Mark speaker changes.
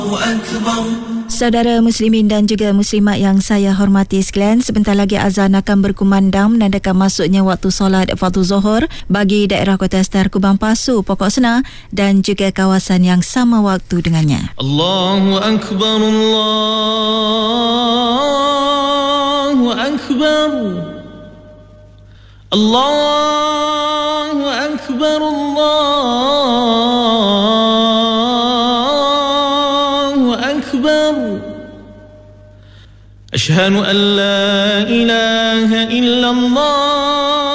Speaker 1: Saudara muslimin dan juga muslimat yang saya hormati sekalian, sebentar lagi azan akan berkumandang menandakan masuknya waktu solat fardu zuhur bagi daerah Kota Star, Kubang Pasu, Pokok Sena dan juga kawasan yang sama waktu dengannya.
Speaker 2: Allahu Akbar, Allahu Akbar, Allahu Akbar, Allahu Akbar. Ashhadu an la ilaha illallah